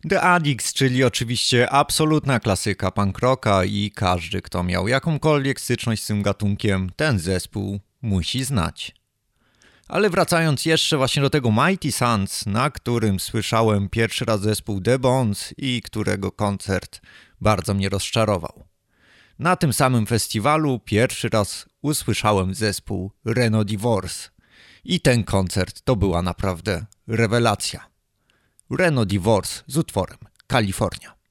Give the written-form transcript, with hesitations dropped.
The Addicts, czyli oczywiście absolutna klasyka punk rocka i każdy, kto miał jakąkolwiek styczność z tym gatunkiem, ten zespół musi znać. Ale wracając jeszcze właśnie do tego Mighty Suns, na którym słyszałem pierwszy raz zespół The Bones i którego koncert bardzo mnie rozczarował. Na tym samym festiwalu pierwszy raz usłyszałem zespół Reno Divorce i ten koncert to była naprawdę rewelacja. Reno Divorce z utworem Kalifornia.